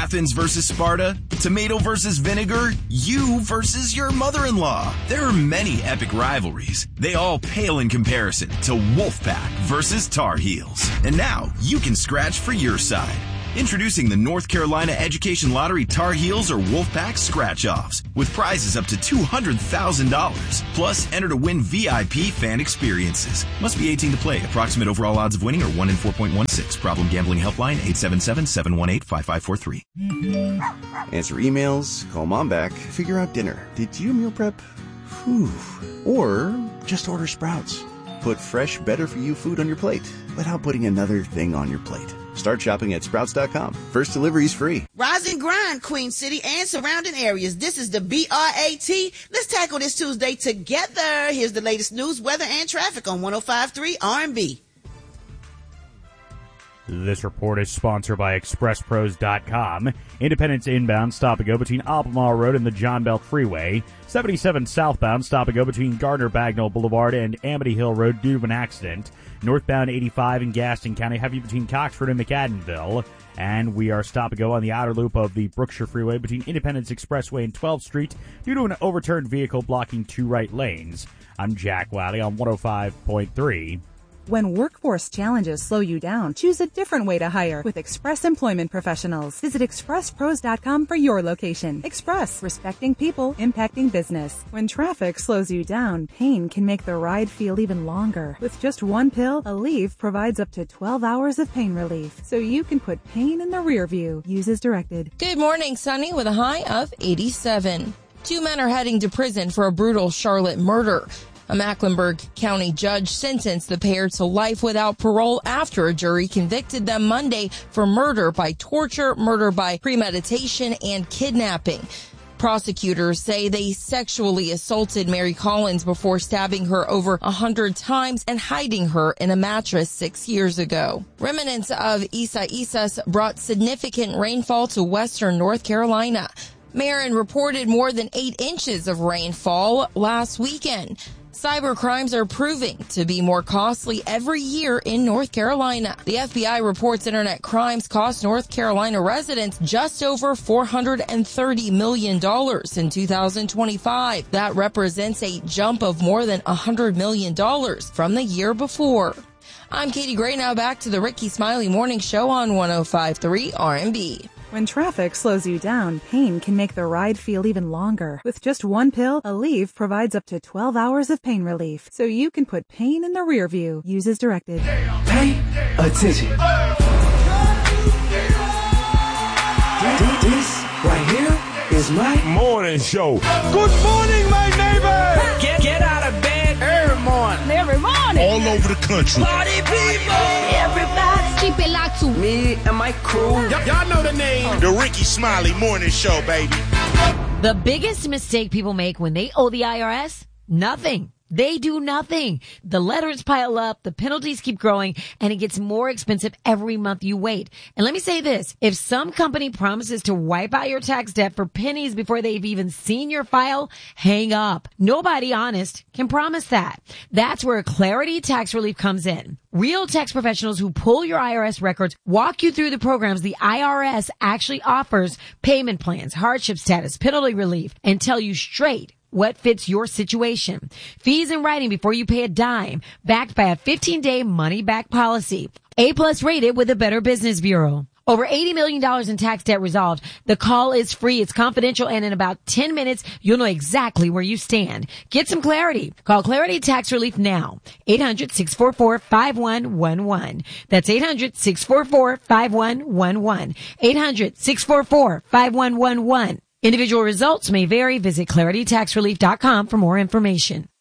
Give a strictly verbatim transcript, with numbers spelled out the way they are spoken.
Athens versus Sparta, tomato versus vinegar, you versus your mother-in-law. There are many epic rivalries. They all pale in comparison to Wolfpack versus Tar Heels. And now you can scratch for your side. Introducing the North Carolina Education Lottery Tar Heels or Wolfpack Scratch-Offs with prizes up to two hundred thousand dollars. Plus, enter to win V I P fan experiences. Must be eighteen to play. Approximate overall odds of winning are one in four point one six. Problem gambling helpline eight seven seven, seven one eight, five five four three. Answer emails, call mom back, figure out dinner. Did you meal prep? Whew. Or just order Sprouts. Put fresh, better-for-you food on your plate without putting another thing on your plate. Start shopping at Sprouts dot com. First delivery is free. Rise and grind, Queen City and surrounding areas. This is the B R A T. Let's tackle this Tuesday together. Here's the latest news, weather, and traffic on one oh five point three R and B. This report is sponsored by Express Pros dot com. Independence inbound, stop and go between Albemarle Road and the John Bell Freeway. seventy-seven southbound, stop and go between Gardner Bagnall Boulevard and Amity Hill Road due to an accident. Northbound eighty-five in Gaston County, heavy between Coxford and McAdenville. And we are stop and go on the outer loop of the Brookshire Freeway between Independence Expressway and twelfth Street due to an overturned vehicle blocking two right lanes. I'm Jack Wiley on one oh five point three. When workforce challenges slow you down, choose a different way to hire with Express Employment Professionals. Visit Express Pros dot com for your location. Express, respecting people, impacting business. When traffic slows you down, pain can make the ride feel even longer. With just one pill, Aleve provides up to twelve hours of pain relief, so you can put pain in the rear view. Use as directed. Good morning, sunny with a high of eighty-seven. Two men are heading to prison for a brutal Charlotte murder. A Mecklenburg County judge sentenced the pair to life without parole after a jury convicted them Monday for murder by torture, murder by premeditation, and kidnapping. Prosecutors say they sexually assaulted Mary Collins before stabbing her over a hundred times and hiding her in a mattress six years ago. Remnants of Isa Isas brought significant rainfall to western North Carolina. Marin reported more than eight inches of rainfall last weekend. Cyber crimes are proving to be more costly every year in North Carolina. The F B I reports internet crimes cost North Carolina residents just over four hundred thirty million dollars in two thousand twenty-five. That represents a jump of more than one hundred million dollars from the year before. I'm Katie Gray, now back to the Ricky Smiley Morning Show on one oh five point three R and B. When traffic slows you down, pain can make the ride feel even longer. With just one pill, Aleve provides up to twelve hours of pain relief, so you can put pain in the rear view. Use as directed. Pay attention. This right here is my morning show. Good morning, my neighbor. Get, get out of bed every morning. Every morning. All over the country. Party people. Everybody. Keep it locked to me and my crew. Y- y'all know the name. The Ricky Smiley Morning Show, baby. The biggest mistake people make when they owe the I R S? Nothing. They do nothing. The letters pile up, the penalties keep growing, and it gets more expensive every month you wait. And let me say this, if some company promises to wipe out your tax debt for pennies before they've even seen your file, hang up. Nobody honest can promise that. That's where Clarity Tax Relief comes in. Real tax professionals who pull your I R S records, walk you through the programs the I R S actually offers, payment plans, hardship status, penalty relief, and tell you straight what fits your situation. Fees in writing before you pay a dime, backed by a fifteen-day money-back policy. A-plus rated with the Better Business Bureau. Over eighty million dollars in tax debt resolved. The call is free, it's confidential, and in about ten minutes, you'll know exactly where you stand. Get some clarity. Call Clarity Tax Relief now. eight hundred, six four four, five one one one. That's eight hundred, six four four, five one one one. eight hundred, six four four, five one one one. Individual results may vary. Visit clarity tax relief dot com for more information.